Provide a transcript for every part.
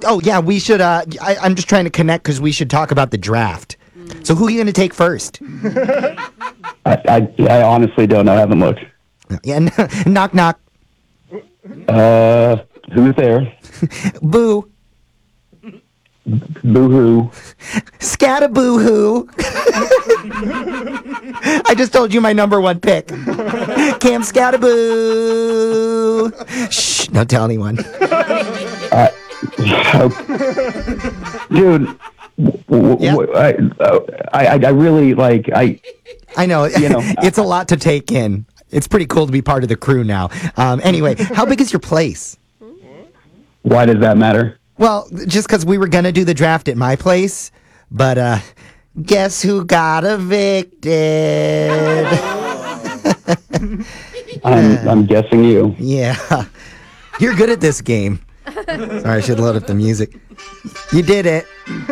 Oh, yeah, we should. I'm just trying to connect because we should talk about the draft. So who are you going to take first? I honestly don't know. I haven't looked. Yeah, knock, knock. Who's there? Boo. Boo-hoo. Scattaboo-hoo. I just told you my number one pick. Cam Scattaboo. Shh, don't tell anyone. Dude, I really, like, I know, it's a lot to take in. It's pretty cool to be part of the crew now. Anyway, how big is your place? Why does that matter? Well, just because we were going to do the draft at my place, but guess who got evicted? I'm guessing you. Yeah. You're good at this game. Sorry, I should load up the music. You did it.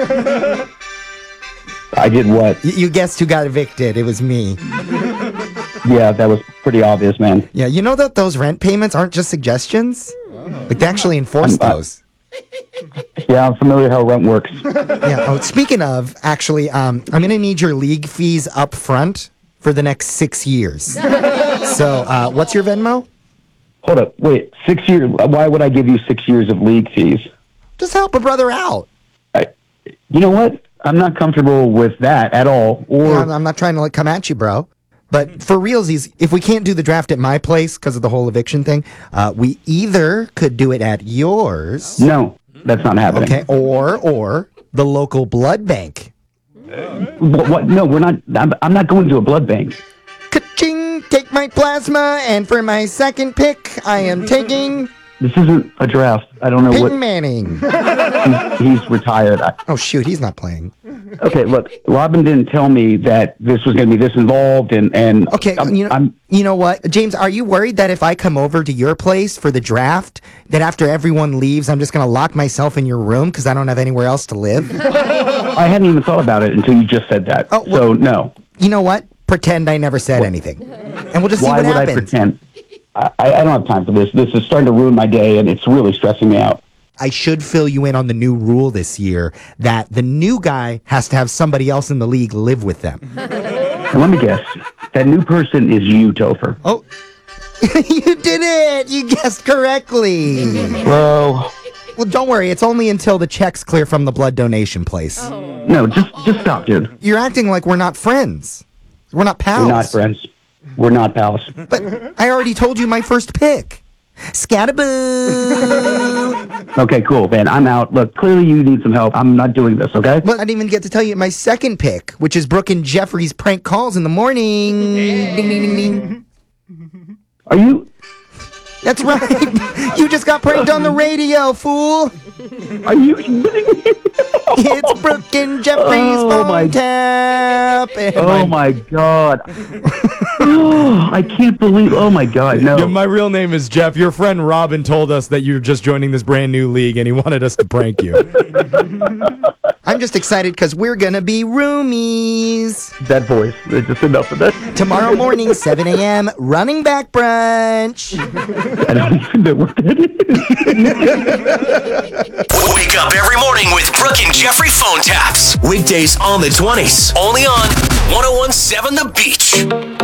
I did what? You guessed who got evicted. It was me. Yeah, that was pretty obvious, man. Yeah, you know that those rent payments aren't just suggestions? Like, they actually enforce those. Yeah, I'm familiar how rent works. Yeah. Oh, speaking of, actually, I'm going to need your league fees up front for the next 6 years. So, what's your Venmo? Hold up. Wait, 6 years? Why would I give you 6 years of league fees? Just help a brother out. You know what? I'm not comfortable with that at all. Or Yeah, I'm not trying to come at you, bro. But for realsies, if we can't do the draft at my place because of the whole eviction thing, we either could do it at yours. No, that's not happening. Okay, or the local blood bank. What? No, we're not. I'm not going to a blood bank. Ka-ching! Take my plasma, and for my second pick, I am taking This isn't a draft. I don't know Peyton Manning. He's retired. Oh, shoot, he's not playing. Okay, look, Robin didn't tell me that this was going to be this involved, and Okay, you know what? James, are you worried that if I come over to your place for the draft, that after everyone leaves, I'm just going to lock myself in your room because I don't have anywhere else to live? I hadn't even thought about it until you just said that. Oh, so, no. You know what? Pretend I never said anything. And we'll just see Why what would happens. I pretend? I don't have time for this. This is starting to ruin my day, and it's really stressing me out. I should fill you in on the new rule this year that the new guy has to have somebody else in the league live with them. And let me guess. That new person is you, Topher. Oh, you did it! You guessed correctly. Bro. Well, don't worry. It's only until the checks clear from the blood donation place. Oh. No, just stop, dude. You're acting like we're not friends. We're not pals. We're not friends. We're not pals. But I already told you my first pick. Scattaboo! Okay, cool, man. I'm out. Look, clearly you need some help. I'm not doing this, okay? Well, I didn't even get to tell you my second pick, which is Brooke and Jeffrey's prank calls in the morning. Ding, ding, ding, ding. Are you... That's right. You just got pranked on the radio, fool. Are you kidding me? It's Brooke and Jeffrey's phone tap. Oh, my God. Oh, I can't believe... Oh, my God, no. Yeah, my real name is Jeff. Your friend Robin told us that you're just joining this brand new league, and he wanted us to prank you. I'm just excited because we're going to be roomies. That voice. Just enough of that. Tomorrow morning, 7 a.m., running back brunch. I don't even know what that is. Wake up every morning with Brooke and Jeffrey phone taps. Weekdays on the 20s. Only on 1017 The Beach.